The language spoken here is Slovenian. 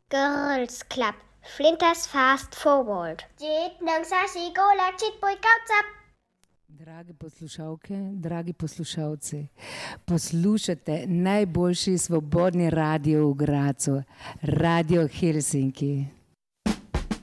Girls Club, Flinders Fast Forward. Drage poslušalke, dragi poslušalci, poslušate najboljši svobodni radio v Grazu, Radio Helsinki.